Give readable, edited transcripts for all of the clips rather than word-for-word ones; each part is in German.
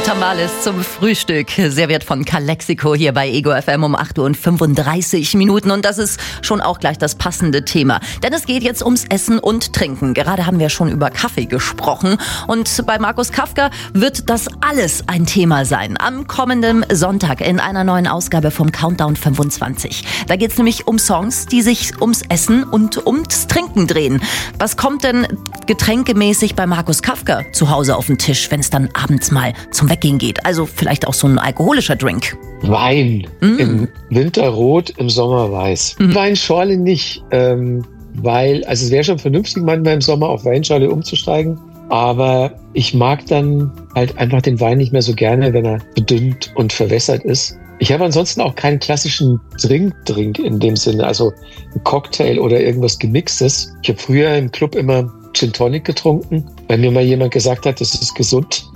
Tamales zum Frühstück, serviert von Calexico hier bei Ego FM um 8:35 Uhr. Und das ist schon auch gleich das passende Thema. Denn es geht jetzt ums Essen und Trinken. Gerade haben wir schon über Kaffee gesprochen. Und bei Markus Kafka wird das alles ein Thema sein. Am kommenden Sonntag in einer neuen Ausgabe vom Countdown 25. Da geht es nämlich um Songs, die sich ums Essen und ums Trinken drehen. Was kommt denn getränkemäßig bei Markus Kafka zu Hause auf den Tisch, wenn es dann abends mal zum Weggehen geht? Also vielleicht auch so ein alkoholischer Drink. Wein. Im Winter rot, im Sommer weiß. Weinschorle nicht, weil, also es wäre schon vernünftig, manchmal im Sommer auf Weinschorle umzusteigen. Aber ich mag dann halt einfach den Wein nicht mehr so gerne, wenn er bedünnt und verwässert ist. Ich habe ansonsten auch keinen klassischen Drink in dem Sinne, also ein Cocktail oder irgendwas Gemixtes. Ich habe früher im Club immer Gin Tonic getrunken, weil mir mal jemand gesagt hat, das ist gesund.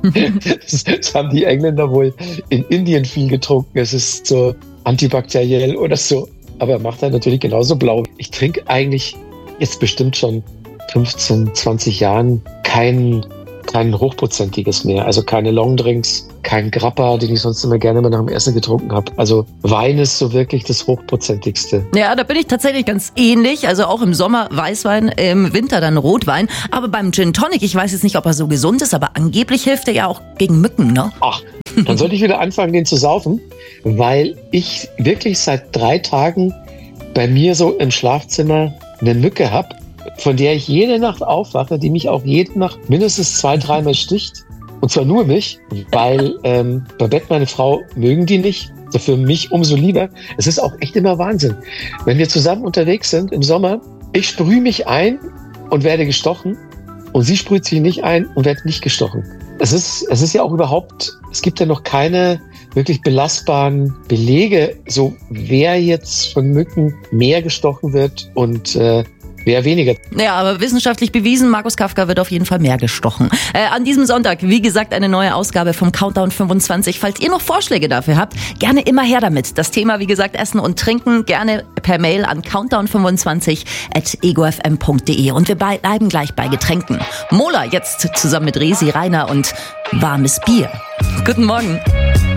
Das haben die Engländer wohl in Indien viel getrunken. Es ist so antibakteriell oder so, aber macht dann natürlich genauso blau. Ich trinke eigentlich jetzt bestimmt schon 15, 20 Jahren kein hochprozentiges mehr. Also keine Longdrinks, kein Grappa, den ich sonst immer gerne mal nach dem Essen getrunken habe. Also Wein ist so wirklich das hochprozentigste. Ja, da bin ich tatsächlich ganz ähnlich. Also auch im Sommer Weißwein, im Winter dann Rotwein. Aber beim Gin Tonic, ich weiß jetzt nicht, ob er so gesund ist, aber angeblich hilft er ja auch gegen Mücken, ne? Ach, dann sollte ich wieder anfangen, den zu saufen, weil ich wirklich seit 3 Tagen bei mir so im Schlafzimmer eine Mücke habe, von der ich jede Nacht aufwache, die mich auch jede Nacht mindestens 2-3 Mal sticht. Und zwar nur mich, weil Babette, meine Frau, mögen die nicht. Also für mich umso lieber. Es ist auch echt immer Wahnsinn. Wenn wir zusammen unterwegs sind im Sommer, ich sprühe mich ein und werde gestochen und sie sprüht sich nicht ein und wird nicht gestochen. Es ist ja auch überhaupt, es gibt ja noch keine wirklich belastbaren Belege, so wer jetzt von Mücken mehr gestochen wird und wer weniger. Ja, aber wissenschaftlich bewiesen, Markus Kafka wird auf jeden Fall mehr gestochen. An diesem Sonntag, wie gesagt, eine neue Ausgabe vom Countdown 25. Falls ihr noch Vorschläge dafür habt, gerne immer her damit. Das Thema, wie gesagt, Essen und Trinken, gerne per Mail an countdown25@egofm.de. Und wir bleiben gleich bei Getränken. Mola jetzt zusammen mit Resi, Rainer und warmes Bier. Guten Morgen.